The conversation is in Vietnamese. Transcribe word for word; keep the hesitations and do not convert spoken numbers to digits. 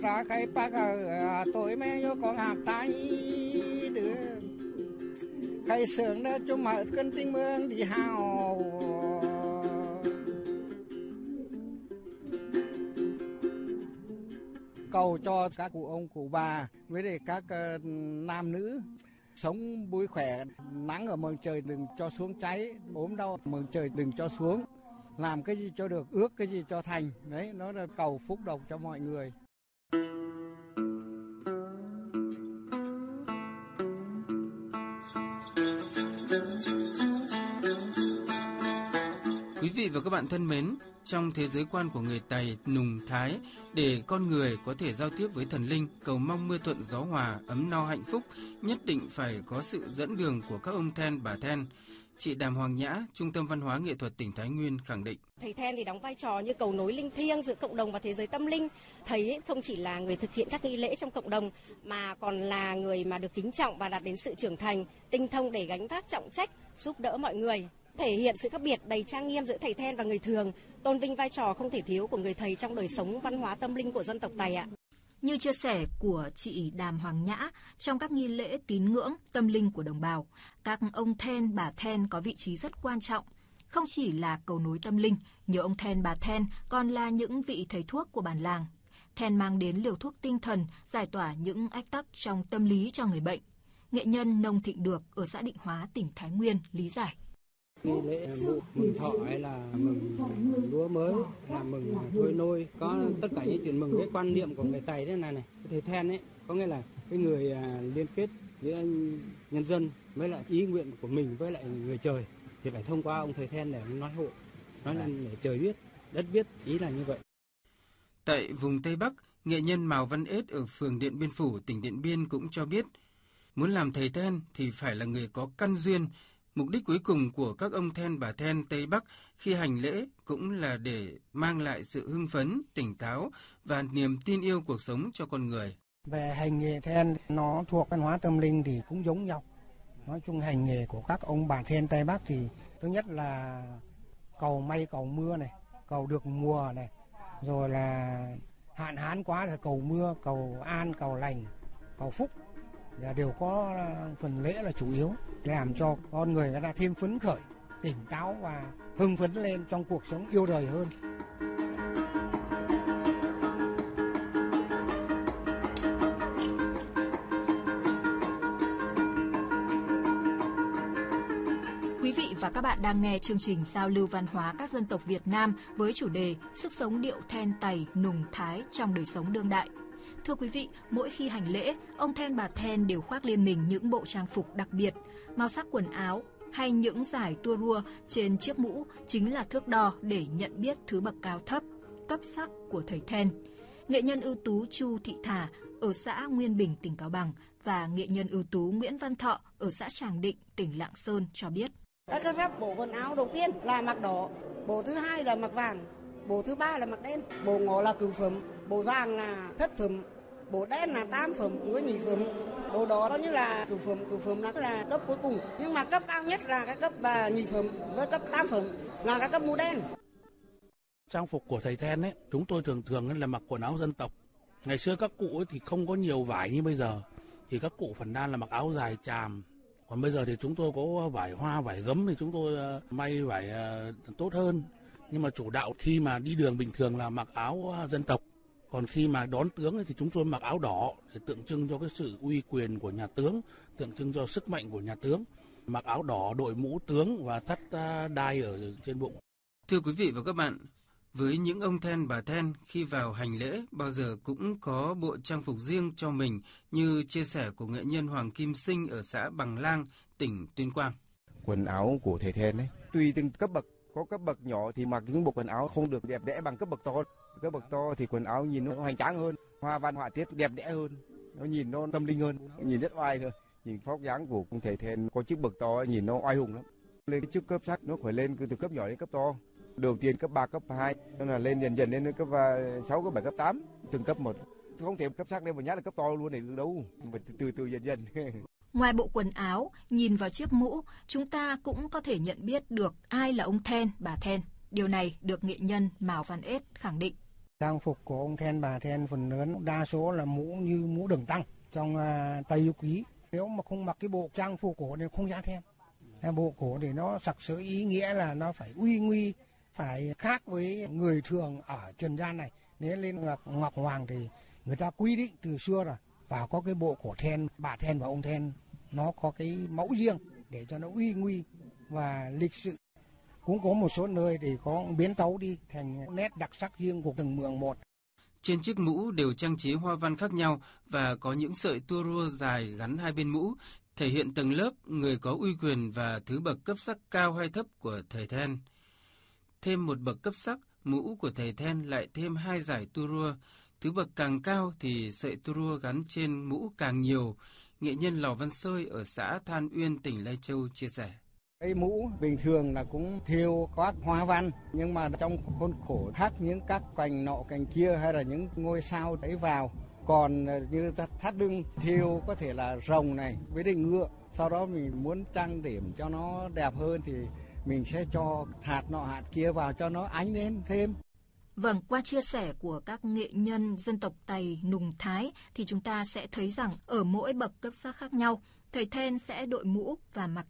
Ra khai bác tối mẹ cho con hạt tay đứa khai sướng đó cho mở cơn tinh mương đi hào cầu cho các cụ ông cụ bà với các uh, nam nữ sống vui khỏe, nắng ở mừng trời đừng cho xuống cháy, ốm đau mừng trời đừng cho xuống, làm cái gì cho được, ước cái gì cho thành. Đấy, nó là cầu phúc độc cho mọi người. Quý vị và các bạn thân mến, trong thế giới quan của người Tày, Nùng, Thái, để con người có thể giao tiếp với thần linh, cầu mong mưa thuận gió hòa, ấm no hạnh phúc, nhất định phải có sự dẫn đường của các ông then, bà then. Chị Đàm Hoàng Nhã, Trung tâm Văn hóa Nghệ thuật tỉnh Thái Nguyên khẳng định. Thầy then thì đóng vai trò như cầu nối linh thiêng giữa cộng đồng và thế giới tâm linh. Thầy không chỉ là người thực hiện các nghi lễ trong cộng đồng, mà còn là người mà được kính trọng và đạt đến sự trưởng thành, tinh thông để gánh vác trọng trách, giúp đỡ mọi người. Thể hiện sự khác biệt đầy trang nghiêm giữa thầy then và người thường, tôn vinh vai trò không thể thiếu của người thầy trong đời sống văn hóa tâm linh của dân tộc Tày ạ. Như chia sẻ của chị Đàm Hoàng Nhã, trong các nghi lễ tín ngưỡng, tâm linh của đồng bào, các ông then, bà then có vị trí rất quan trọng. Không chỉ là cầu nối tâm linh, nhiều ông then, bà then còn là những vị thầy thuốc của bản làng. Then mang đến liều thuốc tinh thần, giải tỏa những ách tắc trong tâm lý cho người bệnh. Nghệ nhân Nông Thịnh Được ở xã Định Hóa, tỉnh Thái Nguyên lý giải. Nghi lễ mừng thọ hay là mừng lúa mới, là mừng thôi nôi, có tất cả những chuyện mừng. Cái quan niệm của người Tày thế này này, thầy then ấy có nghĩa là cái người liên kết giữa nhân dân với lại ý nguyện của mình với lại người trời, thì phải thông qua ông thầy then để nói hộ, nói lên để trời biết, đất biết, ý là như vậy. Tại vùng Tây Bắc, nghệ nhân Mào Văn Ết ở phường Điện Biên Phủ, tỉnh Điện Biên cũng cho biết, muốn làm thầy then thì phải là người có căn duyên. Mục đích cuối cùng của các ông then, bà then Tây Bắc khi hành lễ cũng là để mang lại sự hưng phấn, tỉnh táo và niềm tin yêu cuộc sống cho con người. Về hành nghề then, nó thuộc văn hóa tâm linh thì cũng giống nhau. Nói chung hành nghề của các ông bà then Tây Bắc thì thứ nhất là cầu may cầu mưa này, cầu được mùa này, rồi là hạn hán quá thì cầu mưa, cầu an, cầu lành, cầu phúc. Là đều có phần lễ là chủ yếu để làm cho con người người ta thêm phấn khởi, tỉnh táo và hưng phấn lên trong cuộc sống yêu đời hơn. Quý vị và các bạn đang nghe chương trình giao lưu văn hóa các dân tộc Việt Nam với chủ đề Sức sống điệu then Tày, Nùng, Thái trong đời sống đương đại. Thưa quý vị, mỗi khi hành lễ, ông then bà then đều khoác lên mình những bộ trang phục đặc biệt, màu sắc quần áo hay những dải tua rua trên chiếc mũ chính là thước đo để nhận biết thứ bậc cao thấp, cấp sắc của thầy then. Nghệ nhân ưu tú Chu Thị Thà ở xã Nguyên Bình, tỉnh Cao Bằng và nghệ nhân ưu tú Nguyễn Văn Thọ ở xã Tràng Định, tỉnh Lạng Sơn cho biết. Các cái phép bộ quần áo đầu tiên là mặc đỏ, bộ thứ hai là mặc vàng, bộ thứ ba là mặc đen, bộ ngọ là cửu phẩm, bộ vàng là thất phẩm, bộ đen là tam phẩm với nhị phẩm, bộ đỏ đó như là cửu phẩm, cửu phẩm là cái là cấp cuối cùng, nhưng mà cấp cao nhất là cái cấp và nhị phẩm với cấp tam phẩm là cái cấp mũ đen. Trang phục của thầy then ấy, chúng tôi thường thường là mặc quần áo dân tộc. Ngày xưa các cụ ấy thì không có nhiều vải như bây giờ, thì các cụ phần đa là mặc áo dài tràm. Còn bây giờ thì chúng tôi có vải hoa, vải gấm thì chúng tôi may vải tốt hơn. Nhưng mà chủ đạo khi mà đi đường bình thường là mặc áo dân tộc. Còn khi mà đón tướng thì chúng tôi mặc áo đỏ để tượng trưng cho cái sự uy quyền của nhà tướng, tượng trưng cho sức mạnh của nhà tướng. Mặc áo đỏ, đội mũ tướng và thắt đai ở trên bụng. Thưa quý vị và các bạn, với những ông then bà then khi vào hành lễ bao giờ cũng có bộ trang phục riêng cho mình, như chia sẻ của nghệ nhân Hoàng Kim Sinh ở xã Bằng Lang, tỉnh Tuyên Quang. Quần áo của thầy then ấy, tùy từng cấp bậc, có cấp bậc nhỏ thì mặc những bộ quần áo không được đẹp đẽ bằng cấp bậc to. Cấp bậc to thì quần áo nhìn nó hoành tráng hơn, hoa văn họa tiết đẹp đẽ hơn, nó nhìn nó tâm linh hơn, nhìn rất oai thôi. Nhìn vóc dáng của thầy then có chức bậc to nhìn nó oai hùng lắm. Lên chức cấp sắc nó phải lên từ cấp nhỏ đến cấp to. Đầu tiên cấp ba, cấp hai, nó là lên dần dần lên cấp sáu, cấp bảy, cấp tám, từng cấp một. Không thể cấp sắc lên một nhát là cấp to luôn này được đâu, phải từ từ dần dần. Ngoài bộ quần áo, nhìn vào chiếc mũ, chúng ta cũng có thể nhận biết được ai là ông then, bà then. Điều này được nghệ nhân Mào Văn Ết khẳng định. Trang phục của ông then bà then phần lớn đa số là mũ như mũ đường tăng trong uh, Tây Du Ký. Nếu mà không mặc cái bộ trang phục cổ thì không dám then. Bộ cổ thì nó sặc sỡ ý nghĩa là nó phải uy nguy, phải khác với người thường ở trần gian này. Nếu lên ngọc, ngọc hoàng thì người ta quy định từ xưa rồi, và có cái bộ cổ then, bà then và ông then nó có cái mẫu riêng để cho nó uy nguy và lịch sự. Cũng có một số nơi thì có biến tấu đi thành nét đặc sắc riêng của từng mường một. Trên chiếc mũ đều trang trí hoa văn khác nhau và có những sợi tua rua dài gắn hai bên mũ, thể hiện tầng lớp người có uy quyền và thứ bậc cấp sắc cao hay thấp của thầy then. Thêm một bậc cấp sắc, mũ của thầy then lại thêm hai dải tua rua. Thứ bậc càng cao thì sợi tua rua gắn trên mũ càng nhiều. Nghệ nhân Lò Văn Sơi ở xã Than Uyên, tỉnh Lai Châu chia sẻ. Cái mũ bình thường là cũng thêu các hoa văn, nhưng mà trong khuôn khổ thắt những các cành nọ cành kia hay là những ngôi sao đấy vào. Còn như thắt lưng thêu có thể là rồng này với đỉnh ngựa. Sau đó mình muốn trang điểm cho nó đẹp hơn thì mình sẽ cho hạt nọ hạt kia vào cho nó ánh lên thêm. Vâng, qua chia sẻ của các nghệ nhân dân tộc Tày, Nùng, Thái thì chúng ta sẽ thấy rằng ở mỗi bậc cấp sắc khác nhau, thầy then sẽ đội mũ và mặc